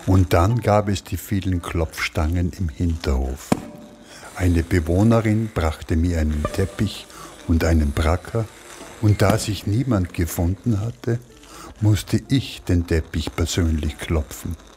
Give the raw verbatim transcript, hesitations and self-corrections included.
Und dann gab es die vielen Klopfstangen im Hinterhof. Eine Bewohnerin brachte mir einen Teppich und einen Bracker, und da sich niemand gefunden hatte, musste ich den Teppich persönlich klopfen.